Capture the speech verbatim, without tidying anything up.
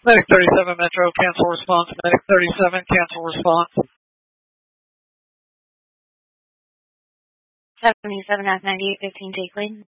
Medic thirty-seven Metro, cancel response. Medic thirty-seven, cancel response. seventy-seven F ninety-eight fifteen, take lead.